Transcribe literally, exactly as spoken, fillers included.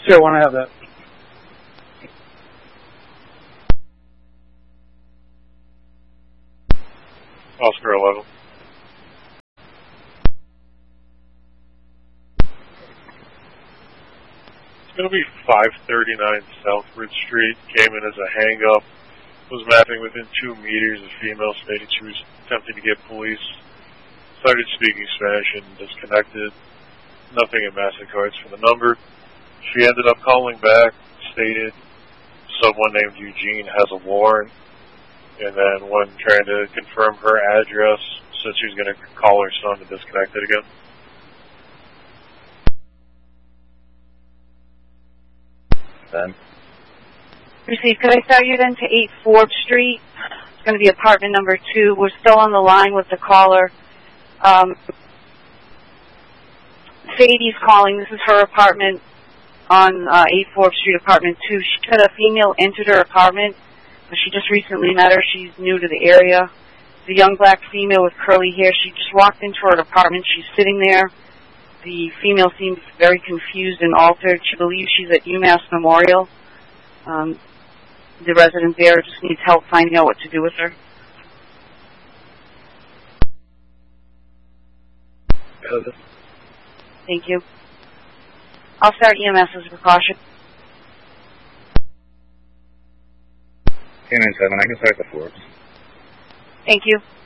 Sure, want to have that. Oscar eleven. It's going to be five thirty-nine Southbridge Street. Came in as a hang-up. Was mapping within two meters. A female stated she was attempting to get police. Started speaking Spanish and disconnected. Nothing in MasterCards for the number. She ended up calling back, stated someone named Eugene has a warrant, and then when trying to confirm her address, said she was going to call her son to disconnect it again. Then. Received. Could I start you then to eight Forbes Street? It's going to be apartment number two. We're still on the line with the caller. Um, Sadie's calling. This is her apartment on uh, eight Forbes Street, apartment two. She said a female entered her apartment, but she just recently met her. She's new to the area. The young black female with curly hair. She just walked into her apartment. She's sitting there. The female seems very confused and altered. She believes she's at UMass Memorial. Um, the resident there just needs help finding out what to do with her. Thank you. I'll start E M S as a precaution. Ten and seven. I can start the Forbes. Thank you.